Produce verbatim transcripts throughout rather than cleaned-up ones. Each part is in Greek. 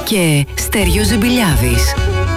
και Στέργιος Ζιμπηλιάδης.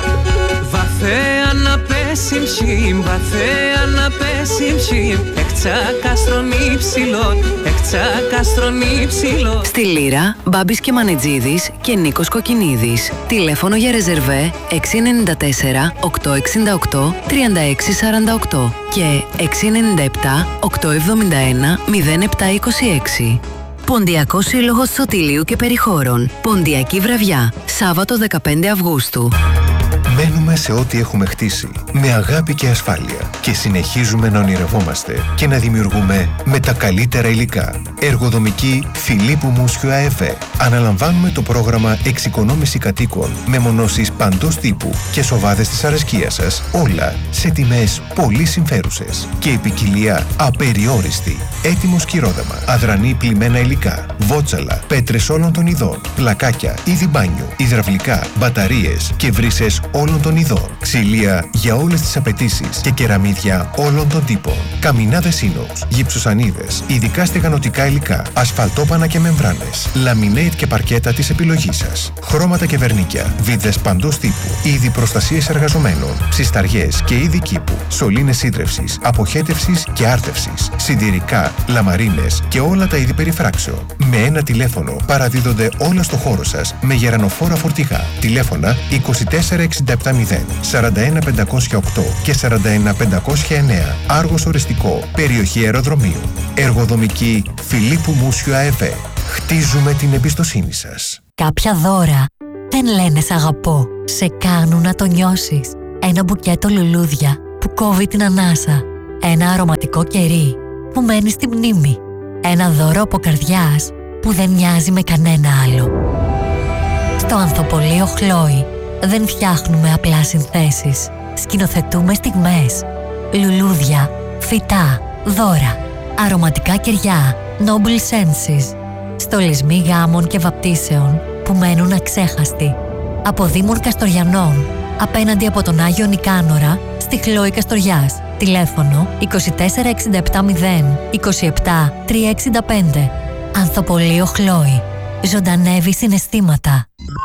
Βαθέα να πέσει μσιμ, βαθέα να πέσει μσιμ, εκτσα κάστρον υψηλών, εκτσα κάστρον υψηλών. Στη λύρα, Μπάμπης και Μανετζίδης και Νίκος Κοκκινίδης. Τηλέφωνο για ρεζερβέ έξι εννιά τέσσερα οκτακόσια εξήντα οκτώ τριάντα έξι σαράντα οκτώ και έξι εννιά επτά οκτακόσια εβδομήντα ένα μηδέν επτά είκοσι έξι. Ποντιακός Σύλλογος Σωτηλίου και Περιχώρων. Ποντιακή βραδιά, Σάββατο δεκαπέντε Αυγούστου. Μένουμε σε ό,τι έχουμε χτίσει, με αγάπη και ασφάλεια και συνεχίζουμε να ονειρευόμαστε και να δημιουργούμε με τα καλύτερα υλικά. Εργοδομική Φιλίππου Μούσιου ΑΕΦΕ. Αναλαμβάνουμε το πρόγραμμα εξοικονόμηση κατοίκων με μονώσεις παντός τύπου και σοβάδες της αρεσκίας σας, όλα σε τιμές πολύ συμφέρουσες και η ποικιλία απεριόριστη. Έτοιμο σκυρόδεμα, αδρανή πλημμένα υλικά, βότσαλα, πέτρες όλων των ειδών, πλακάκια, είδη μπάνιου, υδραυλικά, μπαταρίες και βρύσες όλων των ειδών, ξυλία για όλες τις απαιτήσεις και κεραμίδια όλων των τύπων, καμινάδες ίνοξ, γυψοσανίδες, ειδικά στεγανοτικά υλικά, ασφαλτόπανα και μεμβράνες, λαμινέιτ και παρκέτα της επιλογής σας, χρώματα και βερνίκια, βίδες παντός τύπου, είδη προστασίες εργαζομένων, ψισταριές και είδη κήπου, σωλήνες σύντρευσης, αποχέτευσης και άρτευσης, συντηρικά, λαμαρίνες και όλα τα είδη περιφράξεων. Με ένα τηλέφωνο παραδίδονται όλα στο χώρο σας με γερανοφόρα φορτηγά. Τηλέφωνα είκοσι τέσσερα εξήντα επτά μηδέν, σαράντα ένα πεντακόσια οκτώ και σαράντα ένα πεντακόσια εννέα. Άργος οριστικό, περιοχή αεροδρομίου. Εργοδομική Φιλίππου Μούσιου ΑΕΒ. Χτίζουμε την εμπιστοσύνη σας. Κάποια δώρα δεν λένε σ' αγαπώ, σε κάνουν να το νιώσεις. Ένα μπουκέτο λουλούδια που κόβει την ανάσα. Ένα αρωματικό κερί που μένει στη μνήμη. Ένα δώρο από καρδιάς που δεν μοιάζει με κανένα άλλο. Στο Ανθοπολείο Χλόη δεν φτιάχνουμε απλά συνθέσεις. Σκηνοθετούμε στιγμές. Λουλούδια, φυτά, δώρα, αρωματικά κεριά, noble senses. Στολισμοί γάμων και βαπτίσεων που μένουν αξέχαστοι. Από Δήμων Καστοριανών, απέναντι από τον Άγιο Νικάνορα, στη Χλόη Καστοριάς. Τηλέφωνο είκοσι τέσσερα εξήντα επτά μηδέν, είκοσι επτά τριακόσια εξήντα πέντε. Ανθοπολείο Χλόη. Ζωντανεύει συναισθήματα.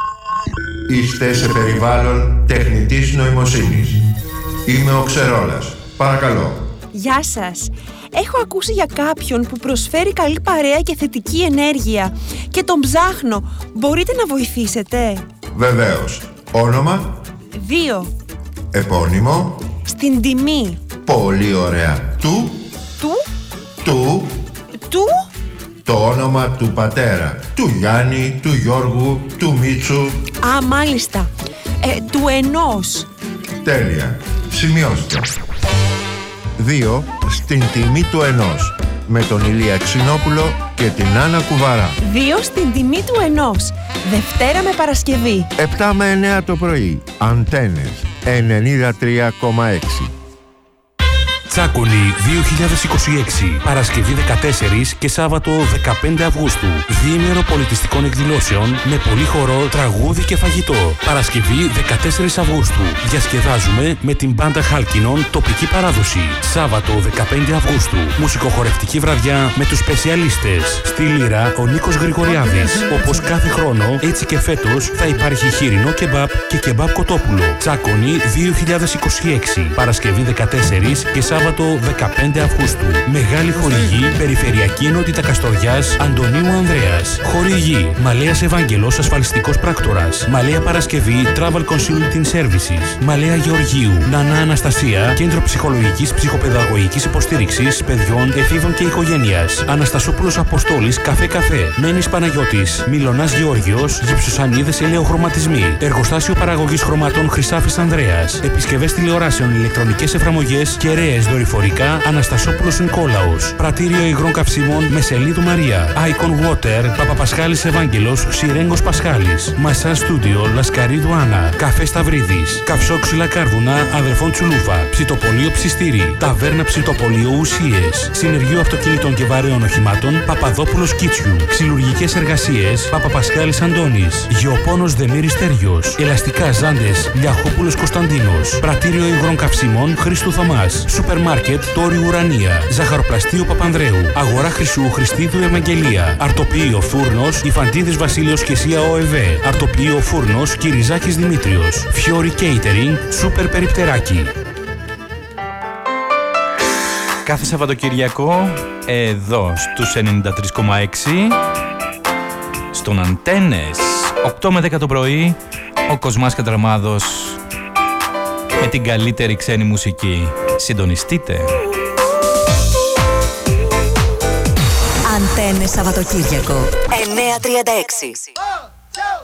Είστε σε περιβάλλον τεχνητής νοημοσύνης. Είμαι ο Ξερόλας. Παρακαλώ. Γεια σας. Έχω ακούσει για κάποιον που προσφέρει καλή παρέα και θετική ενέργεια και τον ψάχνω. Μπορείτε να βοηθήσετε? Βεβαίως. Όνομα? Δύο. Επώνυμο? Στην τιμή. Πολύ ωραία. Του? Του? Του? Του? Το όνομα του πατέρα. Του Γιάννη, του Γιώργου, του Μίτσου. Α, μάλιστα. Ε, του ενός. Τέλεια. Σημειώστε. Δύο στην τιμή του ενός. Με τον Ηλία Ξινόπουλο και την Άννα Κουβαρά. Δύο στην τιμή του ενός. Δευτέρα με Παρασκευή. Επτά με εννέα το πρωί. Αντένες ενενήντα τρία κόμμα έξι. Τσάκωνη δύο χιλιάδες είκοσι έξι, Παρασκευή δεκατέσσερα και Σάββατο δεκαπέντε Αυγούστου. Διήμερο πολιτιστικών εκδηλώσεων με πολύ χορό, τραγούδι και φαγητό. Παρασκευή δεκατέσσερα Αυγούστου. Διασκεδάζουμε με την μπάντα Χάλκινον, τοπική παράδοση. Σάββατο δεκαπέντε Αυγούστου. Μουσικοχορευτική βραδιά με τους σπεσιαλίστες. Στη λύρα ο Νίκος Γρηγοριάδης. Όπως κάθε χρόνο, έτσι και φέτος θα υπάρχει χοιρινό κεμπάπ και κεμπάπ κοτόπουλο. Τσάκωνη δύο χιλιάδες είκοσι έξι, Παρασκευή δεκατέσσερα και Σάββατο δεκαπέντε Αυγούστου. Μεγάλη χορηγή, Περιφερειακή Ενότητα Καστοριάς, Αντωνίου Ανδρέας. Χορηγή, Μαλέας Ευάγγελος, ασφαλιστικός πράκτορας. Μαλέα Παρασκευή, Travel Consulting Services. Μαλέα Γεωργίου, Νανά Αναστασία, Κέντρο Ψυχολογικής Ψυχοπαιδαγωγικής Υποστήριξης Παιδιών, Εφήβων και Οικογένειας. Αναστασόπουλος Αποστόλης, Καφέ Καφέ. Μένης Παναγιώτης, Μιλωνάς Γεώργιος, Γυψοσανίδες Ελαιοχρωματισμοί. Εργοστάσιο Παραγωγής Χρωμάτων Χρυσάφης Ανδρέας. Επισκευές τηλεοράσεων, ηλεκτρονικές εφαρμογές και ρέες δορυφορικά Αναστασόπουλος Νικόλαος. Πρατήριο υγρών καυσίμων Μεσελίδου Μαρία. Icon Water Παπαπασχάλης Ευάγγελος Σιρέγκος Πασχάλης. Μασά Στούντιο Λασκαρίδου Άννα. Καφέ Σταυρίδης. Καυσόξυλα Κάρβουνα Αδερφών Τσουλούφα. Ψητοπολείο Ψιστήρι. Ταβέρνα Ψητοπολείο Ουσίες. Συνεργείο Αυτοκινήτων και Βαρέων Οχημάτων Παπαδόπουλος Κίτσιου. Ξυλουργικές εργασίες Παπαπασχάλης Αντώνης. Γεωπόνος Δεμήρης Τέργιος. Ελαστικά Ζάντες Λιαχόπουλος Κωνσταντίνος. Πρατήριο υγρών καυσίμων Χρήστου Θωμάς. Σούπερ Σούπερ Μάρκετ Τόρι Ουρανία. Ζαχαροπλαστείο Παπανδρέου. Αγορά Χρυσού Χριστίδου Ευαγγελία. Αρτοποιείο Φούρνος Ιφαντίδης Βασίλειος και Σία ΟΕΒ. Αρτοποιείο Φούρνος Κυριζάκης Δημήτριος. Φιόρι Catering Σούπερ Περιπτεράκι. Κάθε Σαββατοκυριακό εδώ στους ενενήντα τρία κόμμα έξι στον Αντένες οκτώ με δέκα το πρωί ο Κοσμάς Κατραμάδος με την καλύτερη ξένη μουσική. Συντονιστείτε. Αντένες Σαββατοκύριακο εννιά τριάντα έξι.